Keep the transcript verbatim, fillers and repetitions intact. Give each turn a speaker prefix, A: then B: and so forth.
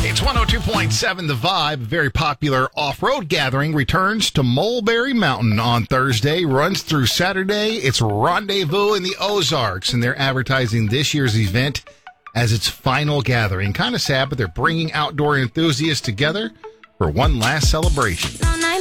A: It's one oh two point seven The Vibe. Very popular off-road gathering returns to Mulberry Mountain on Thursday, runs through Saturday. It's Rendezvous in the Ozarks, and they're advertising this year's event as its final gathering. Kind of sad, but they're bringing outdoor enthusiasts together for one last celebration.